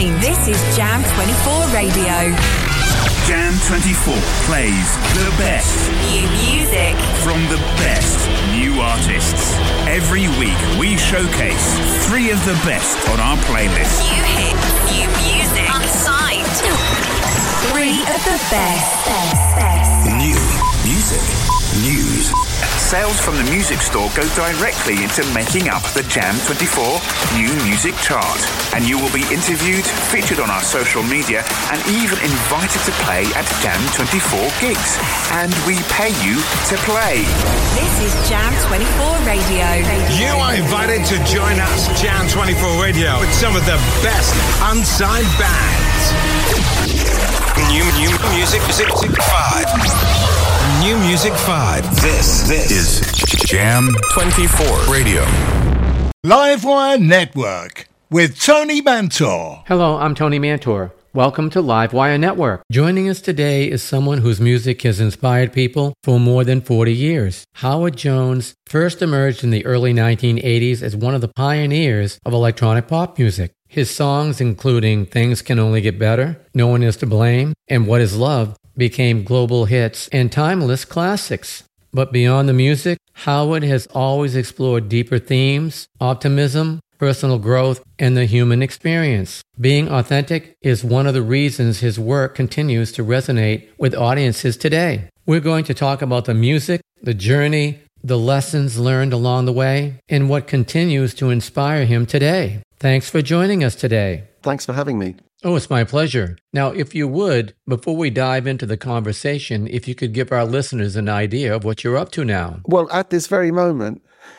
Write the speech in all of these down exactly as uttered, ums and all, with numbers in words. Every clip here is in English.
mind. This is Jam twenty-four Radio. Jam twenty-four plays the best New music from the best new artists. Every week we showcase three of the best on our playlist. New hits, new music, unsigned. Three of the best, best, best. New music news. Sales from the music store go directly into making up the Jam twenty-four New Music Chart. And you will be interviewed, featured on our social media, and even invited to play at Jam twenty-four gigs. And we pay you to play. This is Jam twenty-four Radio. You are invited to join us, Jam twenty-four Radio, with some of the best unsigned bands. New, new music, music five. New Music five. This, this is Jam twenty-four Radio. Livewire Network with Tony Mantor. Hello, I'm Tony Mantor. Welcome to Livewire Network. Joining us today is someone whose music has inspired people for more than forty years. Howard Jones first emerged in the early nineteen eighties as one of the pioneers of electronic pop music. His songs, including Things Can Only Get Better, No One Is to Blame, and What Is Love, became global hits and timeless classics. But beyond the music, Howard has always explored deeper themes, optimism, personal growth, and the human experience. Being authentic is one of the reasons his work continues to resonate with audiences today. We're going to talk about the music, the journey, the lessons learned along the way, and what continues to inspire him today. Thanks for joining us today. Thanks for having me. Oh, it's my pleasure. Now, if you would, before we dive into the conversation, if you could give our listeners an idea of what you're up to now. Well, at this very moment,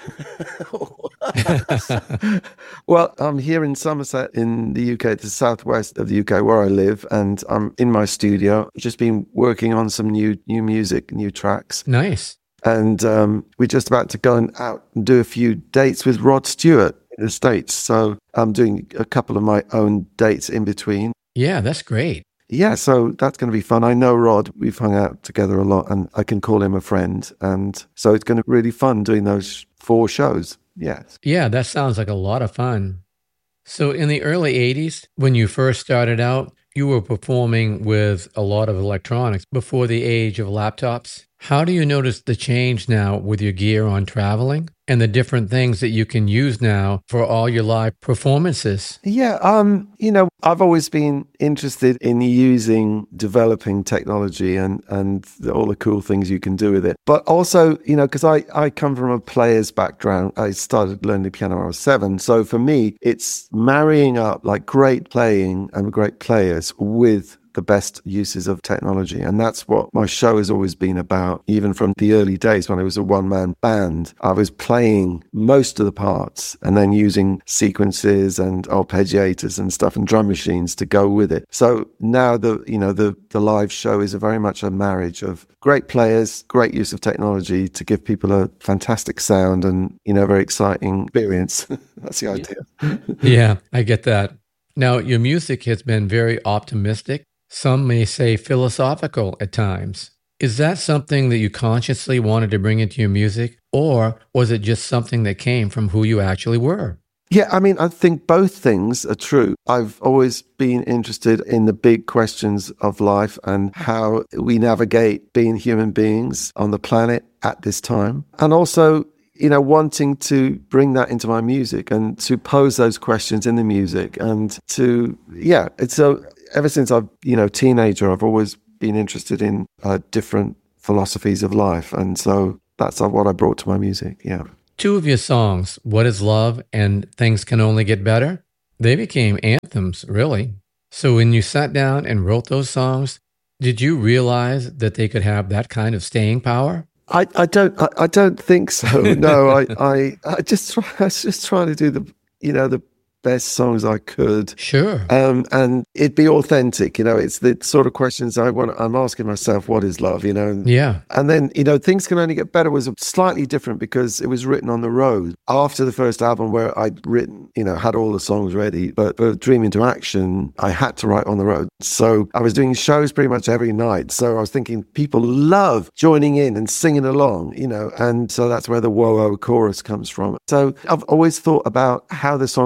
well, I'm here in Somerset in the U K, the southwest of the U K where I live, and I'm in my studio, just been working on some new new music, new tracks. Nice. And um, we're just about to go and out and do a few dates with Rod Stewart in the States. So I'm doing a couple of my own dates in between. Yeah, that's great. Yeah, so that's going to be fun. I know Rod. We've hung out together a lot, and I can call him a friend. And so it's going to be really fun doing those four shows. Yes. Yeah, that sounds like a lot of fun. So in the early eighties, when you first started out, you were performing with a lot of electronics before the age of laptops. How do you notice the change now with your gear on traveling and the different things that you can use now for all your live performances? Yeah, um, you know, I've always been interested in using developing technology and, and the, all the cool things you can do with it. But also, you know, because I, I come from a player's background. I started learning the piano when I was seven. So for me, it's marrying up like great playing and great players with the best uses of technology. And that's what my show has always been about. Even from the early days when it was a one-man band, I was playing most of the parts and then using sequences and arpeggiators and stuff and drum machines to go with it. So now the, you know, the, the live show is a very much a marriage of great players, great use of technology to give people a fantastic sound and, you know, very exciting experience. That's the idea. Yeah, I get that. Now, your music has been very optimistic. Some may say philosophical at times. Is that something that you consciously wanted to bring into your music, or was it just something that came from who you actually were? Yeah, I mean, I think both things are true. I've always been interested in the big questions of life and how we navigate being human beings on the planet at this time. And also, you know, wanting to bring that into my music and to pose those questions in the music and to, yeah, it's so... Ever since I've, you know, teenager, I've always been interested in uh, different philosophies of life. And so that's what I brought to my music, yeah. Two of your songs, What Is Love and Things Can Only Get Better, they became anthems, really. So when you sat down and wrote those songs, did you realize that they could have that kind of staying power? I, I don't I, I don't think so. No, I, I, I just try, I was just trying to do the, you know, the best songs I could. Sure. Um, and it'd be authentic, you know, it's the sort of questions I want, I'm asking myself, what is love, you know? Yeah. And then, you know, Things Can Only Get Better was slightly different because it was written on the road. After the first album where I'd written, you know, had all the songs ready, but for Dream Into Action, I had to write on the road. So I was doing shows pretty much every night. So I was thinking people love joining in and singing along, you know, and so that's where the whoa-oh chorus comes from. So I've always thought about how the songs will play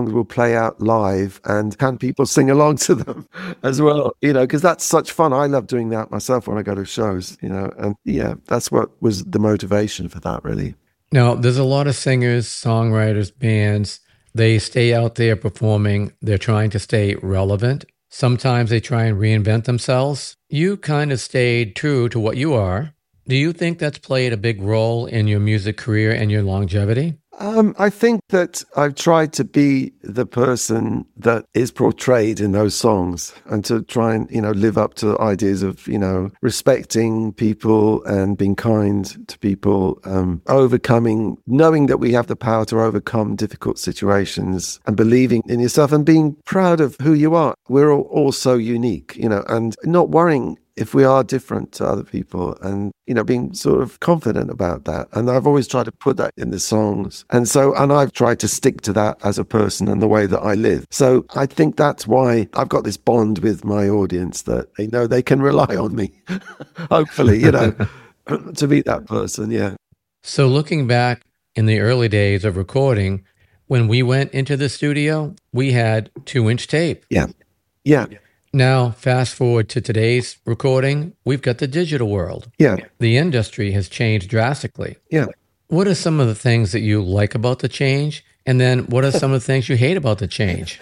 play out live, and can people sing along to them as well? You know, because that's such fun. I love doing that myself when I go to shows, you know, and yeah, that's what was the motivation for that, really. Now, there's a lot of singers, songwriters, bands. They stay out there performing. They're trying to stay relevant. Sometimes they try and reinvent themselves. You kind of stayed true to what you are. Do you think that's played a big role in your music career and your longevity? Um, I think that I've tried to be the person that is portrayed in those songs, and to try and, you know, live up to ideas of, you know, respecting people and being kind to people, um, overcoming, knowing that we have the power to overcome difficult situations, and believing in yourself and being proud of who you are. We're all, all so unique, you know, and not worrying if we are different to other people, and, you know, being sort of confident about that. And I've always tried to put that in the songs. And so, and I've tried to stick to that as a person and the way that I live. So I think that's why I've got this bond with my audience, that they know they can rely on me, hopefully, you know, to be that person. Yeah. So looking back in the early days of recording, when we went into the studio, we had two inch tape. Yeah. Yeah. Now, fast forward to today's recording, we've got the digital world. Yeah. The industry has changed drastically. Yeah. What are some of the things that you like about the change? And then what are some of the things you hate about the change?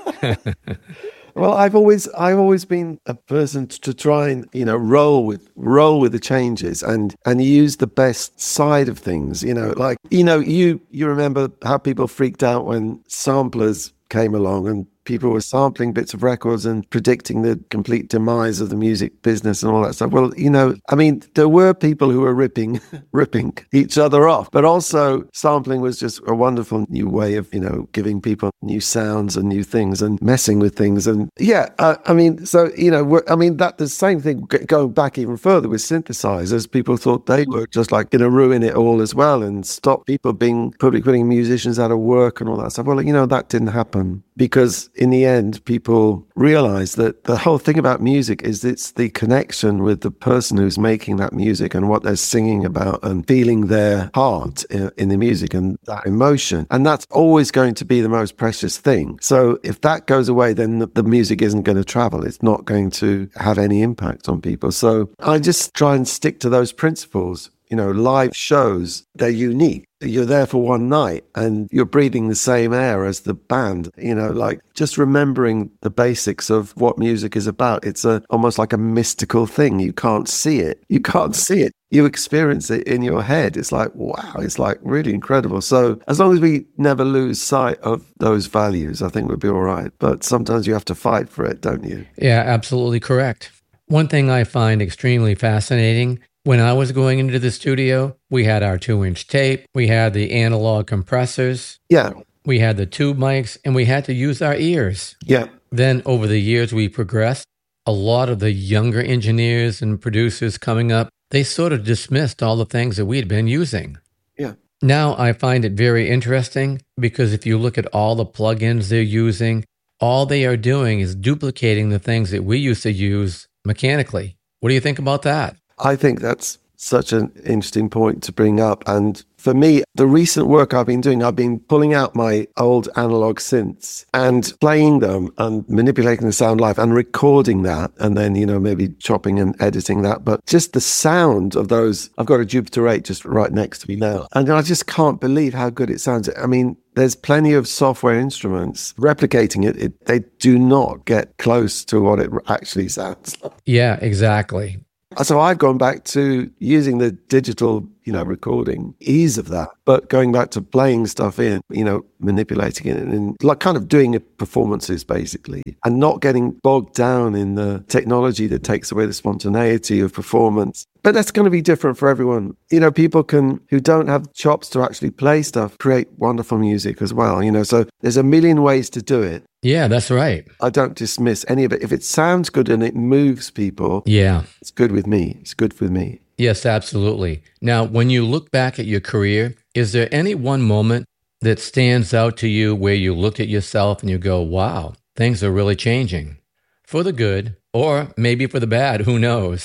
Well, I've always I've always been a person to try and, you know, roll with roll with the changes and and use the best side of things. You know, like, you know, you you remember how people freaked out when samplers came along and people were sampling bits of records and predicting the complete demise of the music business and all that stuff. Well, you know, I mean, there were people who were ripping, ripping each other off, but also sampling was just a wonderful new way of, you know, giving people new sounds and new things and messing with things. And yeah, uh, I mean, so, you know, we're, I mean, that the same thing going back even further with synthesizers. People thought they were just like going to ruin it all as well and stop people being public, putting musicians out of work and all that stuff. Well, you know, that didn't happen, because in the end, people realize that the whole thing about music is it's the connection with the person who's making that music and what they're singing about and feeling their heart in, in the music and that emotion. And that's always going to be the most precious thing. So if that goes away, then the, the music isn't going to travel. It's not going to have any impact on people. So I just try and stick to those principles. You know, live shows, they're unique. You're there for one night and you're breathing the same air as the band, you know, like just remembering the basics of what music is about. It's a almost like a mystical thing. You can't see it. You can't see it. You experience it in your head. It's like, wow, it's like really incredible. So as long as we never lose sight of those values, I think we'll be all right. But sometimes you have to fight for it, don't you? Yeah, absolutely correct. One thing I find extremely fascinating, when I was going into the studio, we had our two-inch tape, we had the analog compressors, yeah, we had the tube mics, and we had to use our ears. Yeah. Then over the years we progressed. A lot of the younger engineers and producers coming up, they sort of dismissed all the things that we'd been using. Yeah. Now I find it very interesting, because if you look at all the plugins they're using, all they are doing is duplicating the things that we used to use mechanically. What do you think about that? I think that's such an interesting point to bring up. And for me, the recent work I've been doing, I've been pulling out my old analog synths and playing them and manipulating the sound live and recording that. And then, you know, maybe chopping and editing that. But just the sound of those, I've got a Jupiter eight just right next to me now. And I just can't believe how good it sounds. I mean, there's plenty of software instruments replicating it. it. They do not get close to what it actually sounds like. Yeah, exactly. So I've gone back to using the digital, you know, recording, ease of that, but going back to playing stuff in, you know, manipulating it and like kind of doing it performances basically, and not getting bogged down in the technology that takes away the spontaneity of performance. But that's going to be different for everyone. You know, people can, who don't have chops to actually play stuff, create wonderful music as well, you know, so there's a million ways to do it. Yeah, that's right. I don't dismiss any of it. If it sounds good and it moves people, yeah, it's good with me. It's good with me. Yes, absolutely. Now, when you look back at your career, is there any one moment that stands out to you where you look at yourself and you go, wow, things are really changing for the good, or maybe for the bad, who knows?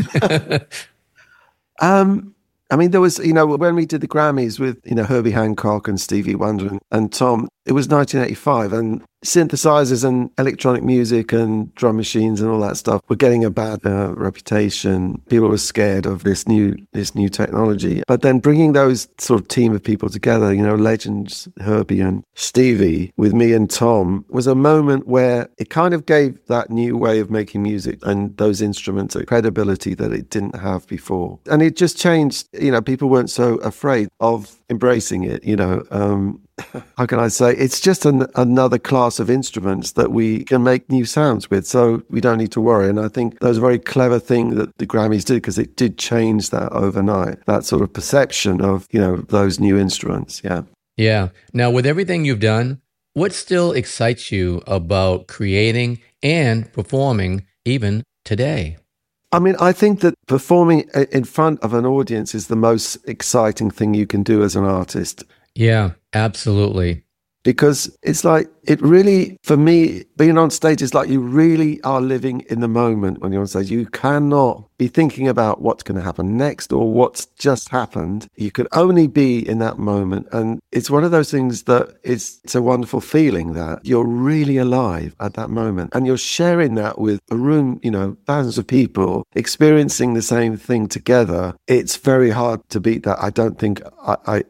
um, I mean, there was, you know, when we did the Grammys with, you know, Herbie Hancock and Stevie Wonder and, and Tom, it was nineteen eighty-five. And synthesizers and electronic music and drum machines and all that stuff were getting a bad uh, reputation. People were scared of this new this new technology. But then bringing those sort of team of people together, you know, legends, Herbie and Stevie, with me and Tom, was a moment where it kind of gave that new way of making music and those instruments a credibility that it didn't have before. And it just changed, you know, people weren't so afraid of embracing it, you know. Um, how can I say? It's just an, another class of instruments that we can make new sounds with, so we don't need to worry. And I think that was a very clever thing that the Grammys did, because it did change that overnight, that sort of perception of, you know, those new instruments. Yeah. Yeah. Now, with everything you've done, what still excites you about creating and performing even today? I mean, I think that performing in front of an audience is the most exciting thing you can do as an artist. Yeah, absolutely. Because it's like, it really, for me, being on stage is like you really are living in the moment when you're on stage. You cannot be thinking about what's going to happen next or what's just happened. You can only be in that moment. And it's one of those things that it's, it's a wonderful feeling that you're really alive at that moment. And you're sharing that with a room, you know, thousands of people experiencing the same thing together. It's very hard to beat that. I don't think I... I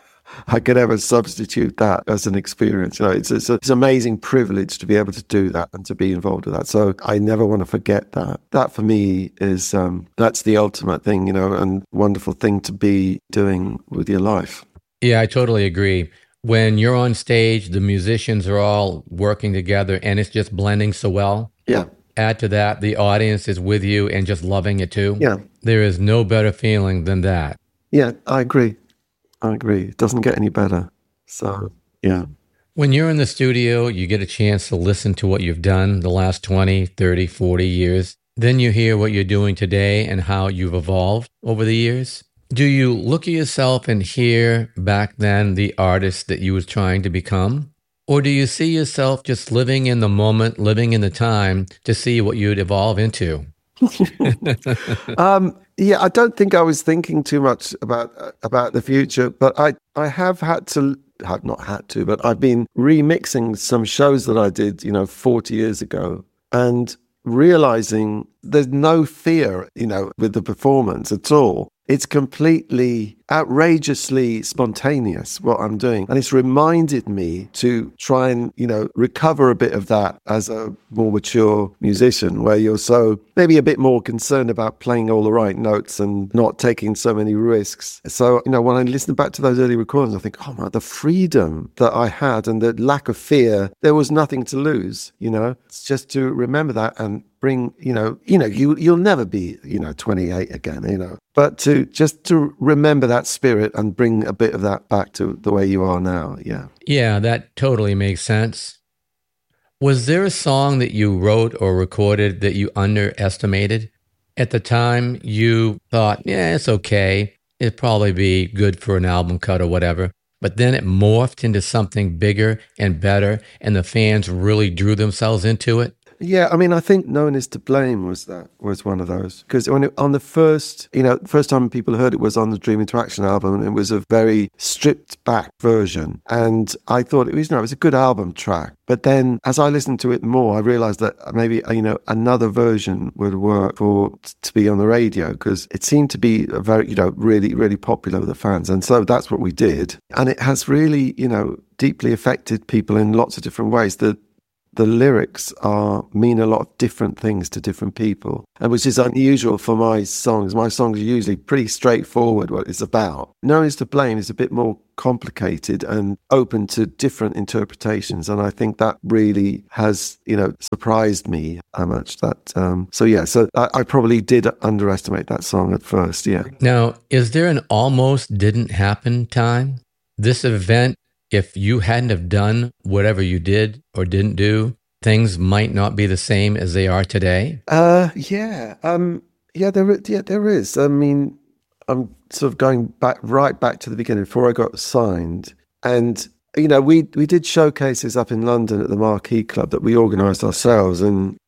I could ever substitute that as an experience. You know, it's, it's, a, it's an amazing privilege to be able to do that and to be involved with that. So I never want to forget that. That for me is, um, that's the ultimate thing, you know, and wonderful thing to be doing with your life. Yeah, I totally agree. When you're on stage, the musicians are all working together and it's just blending so well. Yeah. Add to that, the audience is with you and just loving it too. Yeah. There is no better feeling than that. Yeah, I agree. I agree. It doesn't get any better. So, yeah. When you're in the studio, you get a chance to listen to what you've done the last twenty, thirty, forty years. Then you hear what you're doing today and how you've evolved over the years. Do you look at yourself and hear back then the artist that you was trying to become? Or do you see yourself just living in the moment, living in the time to see what you'd evolve into? um, yeah, I don't think I was thinking too much about uh, about the future, but I, I have had to, have not had to, but I've been remixing some shows that I did, you know, forty years ago, and realizing there's no fear, you know, with the performance at all. It's completely outrageously spontaneous what I'm doing. And it's reminded me to try and, you know, recover a bit of that as a more mature musician, where you're so maybe a bit more concerned about playing all the right notes and not taking so many risks. So, you know, when I listen back to those early recordings, I think, oh my, the freedom that I had and the lack of fear, there was nothing to lose, you know. It's just to remember that and bring, you know, you know, you, you'll never be, you know, twenty-eight again, you know, but to just to remember that spirit and bring a bit of that back to the way you are now. Yeah. Yeah, that totally makes sense. Was there a song that you wrote or recorded that you underestimated? At the time, you thought, yeah, it's okay. It'd probably be good for an album cut or whatever. But then it morphed into something bigger and better, and the fans really drew themselves into it. Yeah, I mean, I think No One Is to Blame was that was one of those, because when it, on the first, you know, first time people heard it was on the Dream Interaction album, and it was a very stripped back version, and I thought it was, you know, it was a good album track. But then, as I listened to it more, I realised that maybe, you know, another version would work for to be on the radio, because it seemed to be a very, you know, really, really popular with the fans, and so that's what we did, and it has really, you know, deeply affected people in lots of different ways. The The lyrics are mean a lot of different things to different people, and which is unusual for my songs. My songs are usually pretty straightforward what it's about. No One Is to Blame is a bit more complicated and open to different interpretations, and I think that really has, you know, surprised me how much that. Um, so yeah, so I, I probably did underestimate that song at first. Yeah. Now, is there an almost didn't happen time? This event, if you hadn't have done whatever you did or didn't do, things might not be the same as they are today? Uh, yeah. Um, yeah, there, yeah, there is. I mean, I'm sort of going back, right back to the beginning, before I got signed. And, you know, we, we did showcases up in London at the Marquee Club that we organised ourselves. And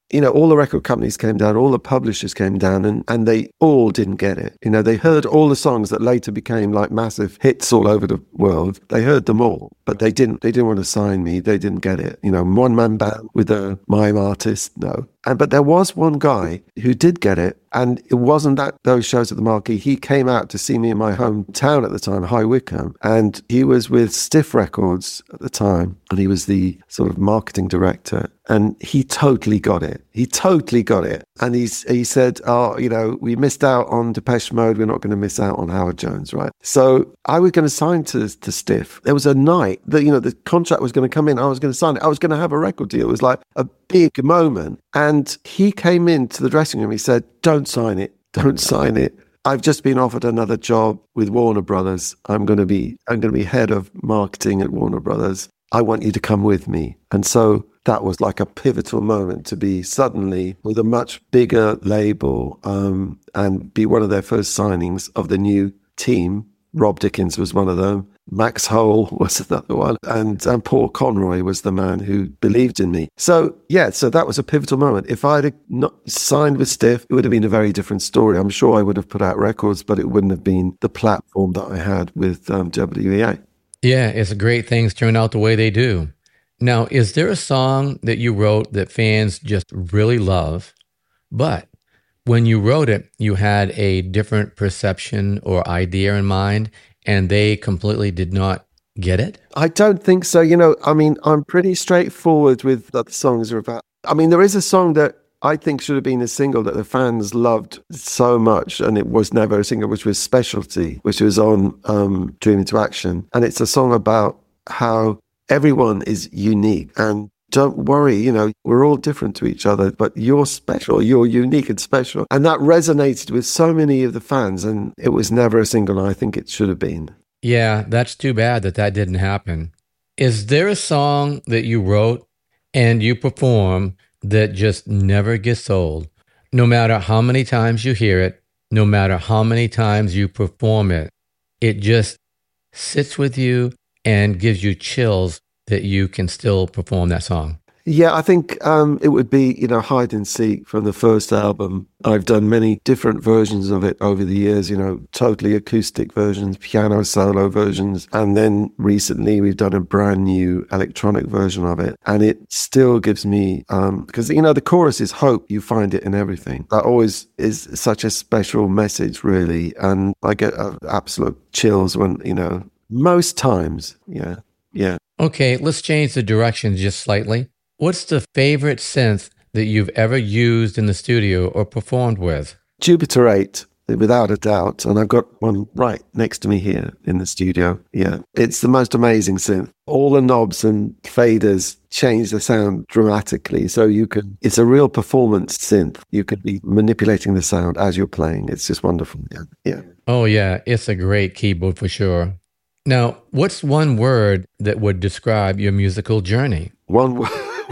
you know, all the record companies came down, all the publishers came down, and, and they all didn't get it. You know, they heard all the songs that later became like massive hits all over the world. They heard them all, but they didn't, they didn't want to sign me. They didn't get it. You know, one man band with a mime artist, no. And, but there was one guy who did get it, and it wasn't that those shows at the Marquee. He came out to see me in my hometown at the time, High Wycombe, and he was with Stiff Records at the time, and he was the sort of marketing director, and he totally got it. He totally got it. And he's, he said, oh, you know, we missed out on Depeche Mode. We're not going to miss out on Howard Jones, right? So I was going to sign to, to Stiff. There was a night that, you know, the contract was going to come in. I was going to sign it. I was going to have a record deal. It was like a big moment. And he came into the dressing room. He said, don't sign it. Don't sign it. I've just been offered another job with Warner Brothers. I'm going to be, I'm going to be head of marketing at Warner Brothers. I want you to come with me. And so that was like a pivotal moment to be suddenly with a much bigger label um, and be one of their first signings of the new team. Rob Dickens was one of them. Max Hole was another one. And, and Paul Conroy was the man who believed in me. So, yeah, so that was a pivotal moment. If I'd not signed with Stiff, it would have been a very different story. I'm sure I would have put out records, but it wouldn't have been the platform that I had with um, W E A. Yeah, it's great things turn out the way they do. Now, is there a song that you wrote that fans just really love, but when you wrote it, you had a different perception or idea in mind, and they completely did not get it? I don't think so. You know, I mean, I'm pretty straightforward with what the songs are about. I mean, there is a song that I think should have been a single that the fans loved so much, and it was never a single, which was Specialty, which was on um, Dream Into Action. And it's a song about how everyone is unique, and don't worry, you know, we're all different to each other, but you're special, you're unique and special. And that resonated with so many of the fans, and it was never a single, and I think it should have been. Yeah, that's too bad that that didn't happen. Is there a song that you wrote and you perform that just never gets old? No matter how many times you hear it, no matter how many times you perform it, it just sits with you and gives you chills that you can still perform that song? Yeah, I think um, it would be, you know, Hide and Seek from the first album. I've done many different versions of it over the years, you know, totally acoustic versions, piano solo versions. And then recently we've done a brand new electronic version of it. And it still gives me, um, because, you know, the chorus is hope. You find it in everything. That always is such a special message, really. And I get uh, absolute chills when, you know, most times. Yeah. Yeah. Okay, let's change the direction just slightly. What's the favorite synth that you've ever used in the studio or performed with? Jupiter eight, without a doubt. And I've got one right next to me here in the studio. Yeah, it's the most amazing synth. All the knobs and faders change the sound dramatically. So you can, it's a real performance synth. You can be manipulating the sound as you're playing. It's just wonderful. Yeah. yeah. Oh, yeah, it's a great keyboard for sure. Now, what's one word that would describe your musical journey? One word?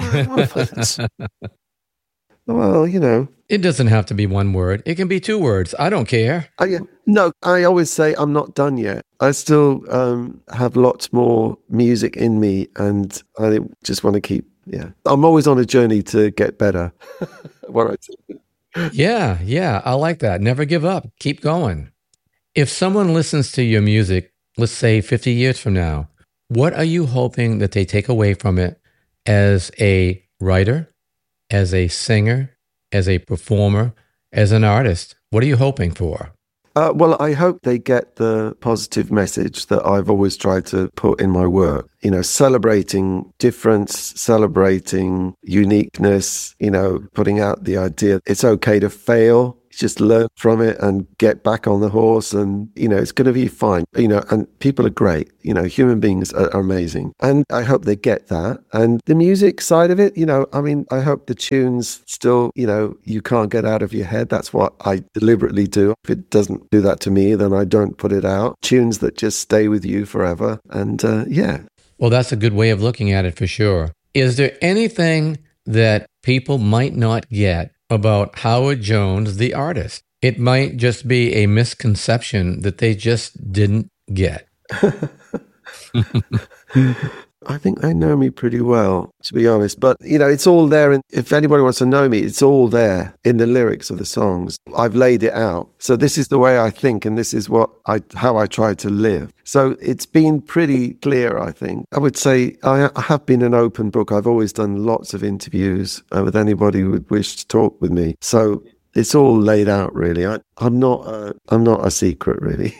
Well, you know. It doesn't have to be one word. It can be two words. I don't care. I, no, I always say I'm not done yet. I still um, have lots more music in me, and I just want to keep, yeah. I'm always on a journey to get better. What I do. Yeah, yeah, I like that. Never give up. Keep going. If someone listens to your music, let's say fifty years from now, what are you hoping that they take away from it as a writer, as a singer, as a performer, as an artist? What are you hoping for? Uh, well, I hope they get the positive message that I've always tried to put in my work. You know, celebrating difference, celebrating uniqueness, you know, putting out the idea it's okay to fail. Just learn from it and get back on the horse, and, you know, it's going to be fine. You know, and people are great. You know, human beings are, are amazing. And I hope they get that. And the music side of it, you know, I mean, I hope the tunes still, you know, you can't get out of your head. That's what I deliberately do. If it doesn't do that to me, then I don't put it out. Tunes that just stay with you forever. And uh, yeah. Well, that's a good way of looking at it for sure. Is there anything that people might not get about Howard Jones, the artist? It might just be a misconception that they just didn't get. I think they know me pretty well, to be honest. But, you know, it's all there. And if anybody wants to know me, it's all there in the lyrics of the songs. I've laid it out. So this is the way I think, and this is what I, how I try to live. So it's been pretty clear, I think. I would say I have been an open book. I've always done lots of interviews uh, with anybody who would wish to talk with me. So it's all laid out, really. I, I'm not. A, I'm not a secret, really.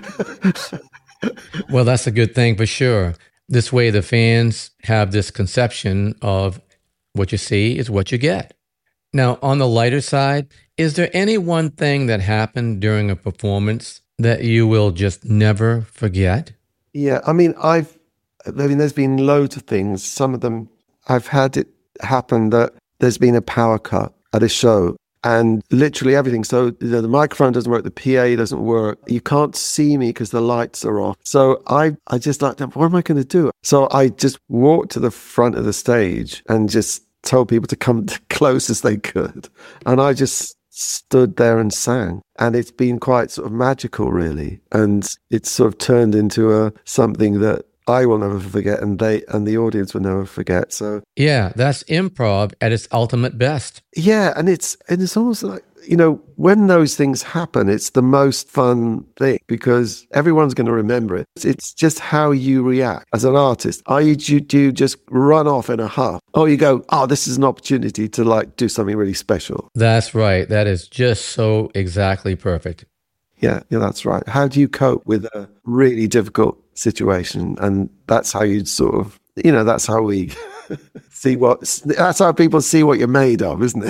Well, that's a good thing for sure. This way, the fans have this conception of what you see is what you get. Now, on the lighter side, is there any one thing that happened during a performance that you will just never forget? Yeah, I mean, I've. I mean, there's been loads of things. Some of them, I've had it happen that there's been a power cut at a show. And literally everything. So the, the microphone doesn't work, the P A doesn't work. You can't see me because the lights are off. So I, I just like, what am I going to do? So I just walked to the front of the stage and just told people to come as close as they could. And I just stood there and sang. And it's been quite sort of magical, really. And it's sort of turned into a something that I will never forget, and they and the audience will never forget. So yeah, that's improv at its ultimate best. Yeah, and it's and it's almost like, you know, when those things happen, it's the most fun thing because everyone's going to remember it. It's just how you react as an artist. Are you do, do you just run off in a huff, or you go, oh, this is an opportunity to like do something really special? That's right. That is just so exactly perfect. Yeah, yeah, that's right. How do you cope with a really difficult situation? And that's how you'd sort of, you know, that's how we see what, that's how people see what you're made of, isn't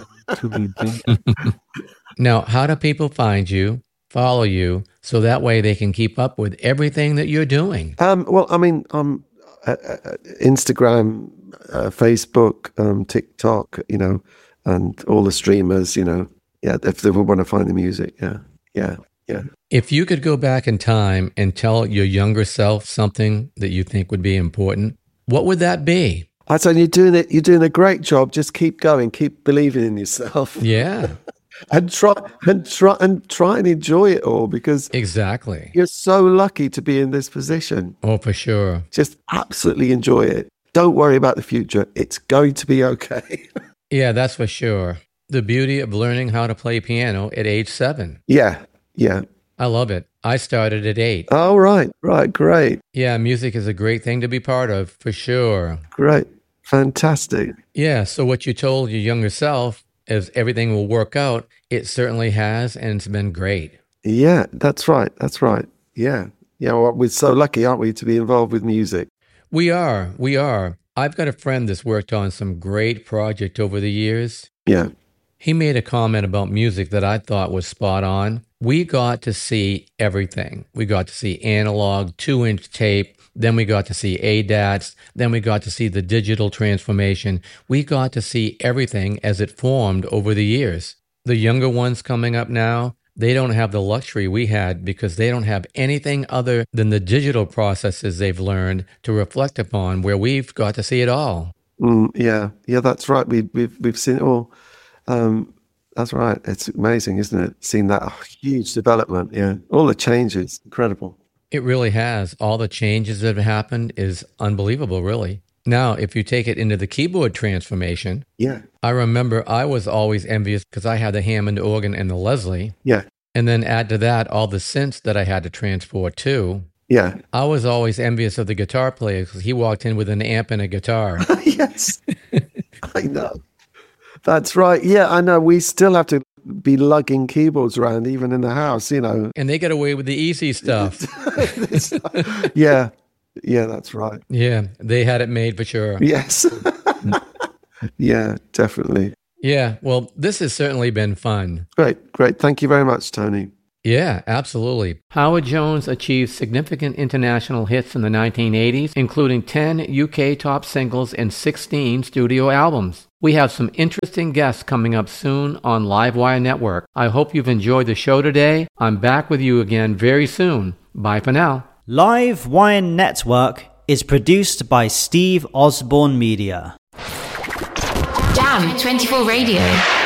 it? Now, how do people find you, follow you, so that way they can keep up with everything that you're doing? Um, well, I mean, um, uh, uh, Instagram, uh, Facebook, um, TikTok, you know, and all the streamers, you know, yeah, if they want to find the music, yeah. Yeah, yeah. If you could go back in time and tell your younger self something that you think would be important, what would that be? I'd say you're doing it. You're doing a great job. Just keep going. Keep believing in yourself. Yeah, and try and try and try and enjoy it all because exactly. You're so lucky to be in this position. Oh, for sure. Just absolutely enjoy it. Don't worry about the future. It's going to be okay. Yeah, that's for sure. The beauty of learning how to play piano at age seven. Yeah, yeah. I love it. I started at eight. Oh, right, right, great. Yeah, music is a great thing to be part of, for sure. Great, fantastic. Yeah, so what you told your younger self is everything will work out. It certainly has, and it's been great. Yeah, that's right, that's right. Yeah, yeah, well, we're so lucky, aren't we, to be involved with music? We are, we are. I've got a friend that's worked on some great project over the years. Yeah. He made a comment about music that I thought was spot on. We got to see everything. We got to see analog, two-inch tape. Then we got to see A D A Ts. Then we got to see the digital transformation. We got to see everything as it formed over the years. The younger ones coming up now, they don't have the luxury we had because they don't have anything other than the digital processes they've learned to reflect upon, where we've got to see it all. Mm, yeah, yeah, that's right. We, we've we've seen it all. Um, that's right. It's amazing, isn't it? Seeing that huge development. Yeah. All the changes. Incredible. It really has. All the changes that have happened is unbelievable, really. Now, if you take it into the keyboard transformation, yeah, I remember I was always envious because I had the Hammond organ and the Leslie. Yeah. And then add to that all the synths that I had to transport too. Yeah. I was always envious of the guitar player because he walked in with an amp and a guitar. Yes. I know. That's right. Yeah, I know. We still have to be lugging keyboards around, even in the house, you know. And they get away with the easy stuff. Yeah. Yeah, that's right. Yeah, they had it made for sure. Yes. Yeah, definitely. Yeah, well, this has certainly been fun. Great, great. Thank you very much, Tony. Yeah, absolutely. Howard Jones achieved significant international hits in the nineteen eighties, including ten U K top singles and sixteen studio albums. We have some interesting guests coming up soon on Livewire Network. I hope you've enjoyed the show today. I'm back with you again very soon. Bye for now. Livewire Network is produced by Steve Osborne Media. Jam twenty-four Radio.